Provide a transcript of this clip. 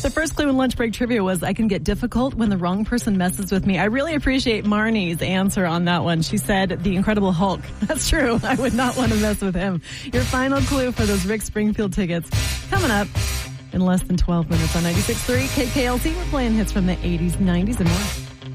The first clue in lunch break trivia was I can get difficult when the wrong person messes with me. I really appreciate Marnie's answer on that one. She said the Incredible Hulk. That's true. I would not want to mess with him. Your final clue for those Rick Springfield tickets coming up in less than 12 minutes on 96.3 KKLT. We're playing hits from the 80s, 90s, and more.